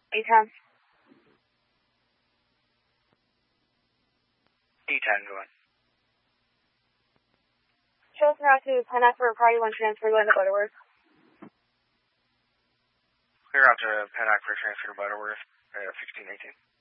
A10. D10 going. Chilson Route to Pine for a priority 1 transfer going to Butterworth. Clear out to Pennock for transfer to Butterworth, 1618.